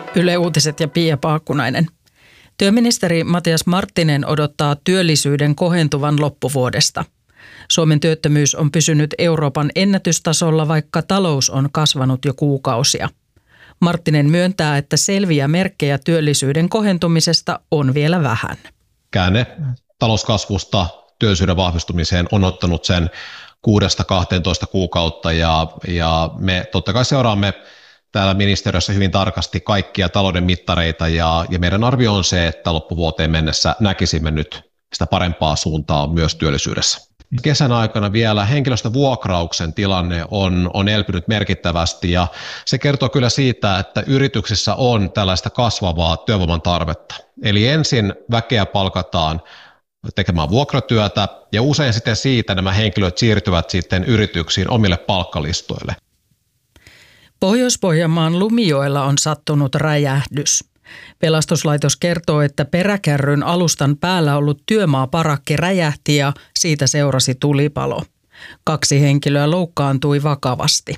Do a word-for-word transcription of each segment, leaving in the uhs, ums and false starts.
Yle Uutiset ja Pia Paakkunainen. Työministeri Matias Marttinen odottaa työllisyyden kohentuvan loppuvuodesta. Suomen työttömyys on pysynyt Euroopan ennätystasolla, vaikka talous on kasvanut jo kuukausia. Marttinen myöntää, että selviä merkkejä työllisyyden kohentumisesta on vielä vähän. Käänne talouskasvusta työllisyyden vahvistumiseen on ottanut sen kuudesta kahteentoista kuukautta ja, ja me totta kai seuraamme täällä ministeriössä hyvin tarkasti kaikkia talouden mittareita ja, ja meidän arvio on se, että loppuvuoteen mennessä näkisimme nyt sitä parempaa suuntaa myös työllisyydessä. Kesän aikana vielä henkilöstövuokrauksen tilanne on, on elpynyt merkittävästi ja se kertoo kyllä siitä, että yrityksissä on tällaista kasvavaa työvoiman tarvetta. Eli ensin väkeä palkataan tekemään vuokratyötä ja usein sitten siitä nämä henkilöt siirtyvät sitten yrityksiin omille palkkalistoille. Pohjois-Pohjanmaan Lumijoella on sattunut räjähdys. Pelastuslaitos kertoo, että peräkärryn alustan päällä ollut työmaaparakki räjähti ja siitä seurasi tulipalo. Kaksi henkilöä loukkaantui vakavasti.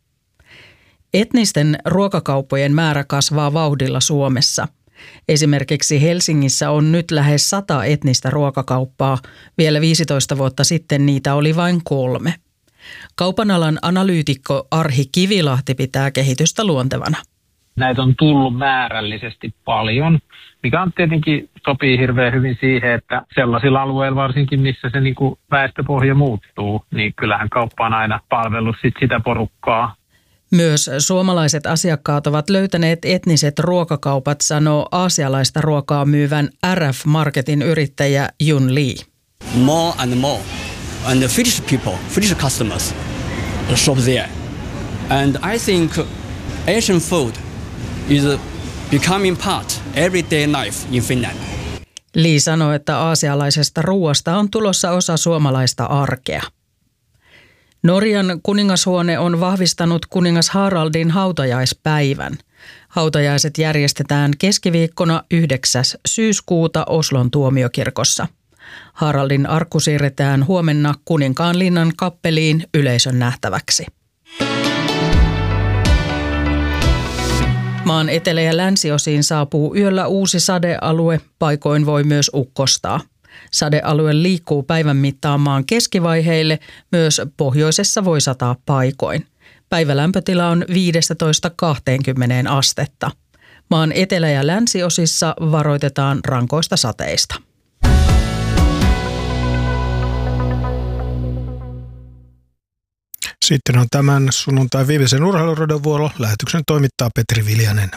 Etnisten ruokakauppojen määrä kasvaa vauhdilla Suomessa. Esimerkiksi Helsingissä on nyt lähes sata etnistä ruokakauppaa. Vielä viisitoista vuotta sitten niitä oli vain kolme. Kaupan alan analyytikko Arhi Kivilahti pitää kehitystä luontevana. Näitä on tullut määrällisesti paljon, mikä on tietenkin sopii hirveän hyvin siihen, että sellaisilla alueilla varsinkin, missä se niin kuin väestöpohja muuttuu, niin kyllähän kauppa on aina palvellut sit sitä porukkaa. Myös suomalaiset asiakkaat ovat löytäneet etniset ruokakaupat, sanoo aasialaista ruokaa myyvän R F-marketin yrittäjä Jun Lee. More and more. And the Finnish people, Finnish customers shop there. And I think Asian food is becoming part everyday life in Finland. Lee sanoi, että aasialaisesta ruoasta on tulossa osa suomalaista arkea. Norjan kuningashuone on vahvistanut kuningas Haraldin hautajaispäivän. Hautajaiset järjestetään keskiviikkona yhdeksäs syyskuuta Oslon tuomiokirkossa. Haraldin arkku siirretään huomenna Kuninkaanlinnan kappeliin yleisön nähtäväksi. Maan etelä- ja länsiosiin saapuu yöllä uusi sadealue, paikoin voi myös ukkostaa. Sadealue liikkuu päivän mittaan maan keskivaiheille, myös pohjoisessa voi sataa paikoin. Päivälämpötila on viisitoista kaksikymmentä astetta. Maan etelä- ja länsiosissa varoitetaan rankoista sateista. Sitten on tämän sunnuntai viimeisen urheilurodon vuoro. Lähetyksen toimittaa Petri Viljanen.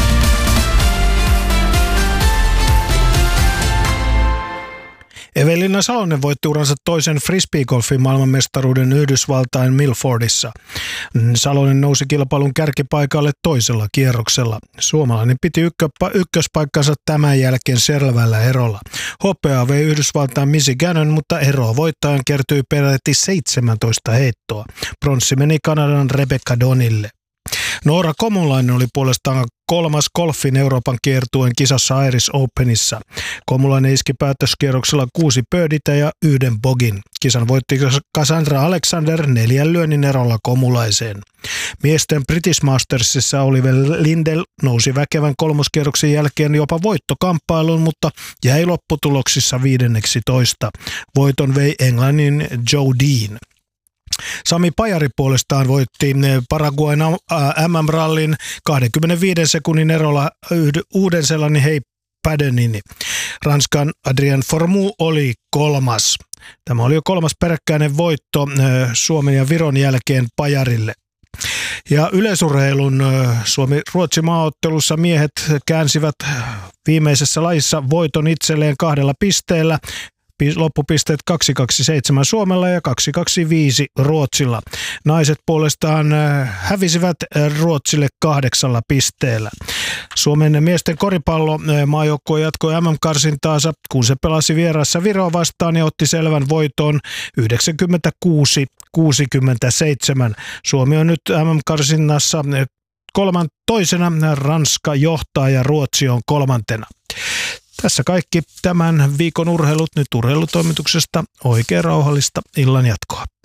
Evelina Salonen voitti uransa toisen frisbeegolfin maailmanmestaruuden Yhdysvaltain Milfordissa. Salonen nousi kilpailun kärkipaikalle toisella kierroksella. Suomalainen piti ykköspaikkansa tämän jälkeen selvällä erolla. Hopeaa vei Yhdysvaltain Missy Gannon, mutta eroa voittajan kertyi peräti seitsemäntoista heittoa. Pronssi meni Kanadan Rebecca Donille. Noora Komulainen oli puolestaan kolmas golfin Euroopan kiertueen kisassa Irish Openissa. Komulainen iski päätöskierroksella kuusi birditä ja yhden bogin. Kisan voitti Cassandra Alexander neljän lyönnin erolla Komulaiseen. Miesten British Mastersissa Oliver Lindell nousi väkevän kolmoskierroksen jälkeen jopa voittokamppailuun, mutta jäi lopputuloksissa viidenneksi toista. Voiton vei Englannin Joe Dean. Sami Pajari puolestaan voitti Paraguayn M M-rallin kaksikymmentäviiden sekunnin erolla Uuden-Seelannin Hei Padenini. Ranskan Adrien Formu oli kolmas. Tämä oli jo kolmas peräkkäinen voitto Suomen ja Viron jälkeen Pajarille. Ja yleisurheilun Suomi-Ruotsi maaottelussa miehet käänsivät viimeisessä lajissa voiton itselleen kahdella pisteellä. Loppupisteet kaksi kaksi seitsemän Suomella ja kaksi kaksi viisi Ruotsilla. Naiset puolestaan hävisivät Ruotsille kahdeksalla pisteellä. Suomen miesten koripallo maajoukkue jatkoi M M-karsintaansa, kun se pelasi vieraassa Viroa vastaan ja otti selvän voiton yhdeksänkymmentäkuusi kuusikymmentäseitsemän. Suomi on nyt M M-karsinnassa kolman toisena, Ranska johtaa ja Ruotsi on kolmantena. Tässä kaikki tämän viikon urheilut nyt urheilutoimituksesta. Oikein rauhallista illan jatkoa.